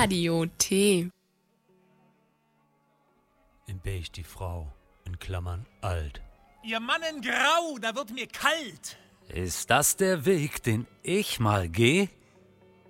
Radio T. In beige die Frau, in Klammern alt. Ihr Mann in Grau, da wird mir kalt. Ist das der Weg, den ich mal geh?